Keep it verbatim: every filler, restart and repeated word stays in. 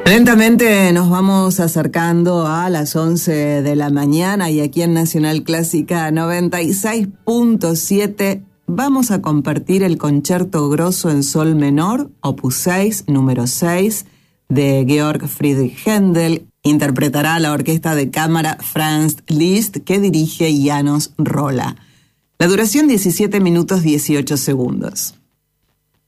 Lentamente nos vamos acercando a las once de la mañana y aquí en Nacional Clásica noventa y seis punto siete vamos a compartir el Concerto Grosso en Sol Menor, opus seis, número seis, de Georg Friedrich Händel. Interpretará la Orquesta de Cámara Franz Liszt, que dirige János Rolla. La duración diecisiete minutos dieciocho segundos.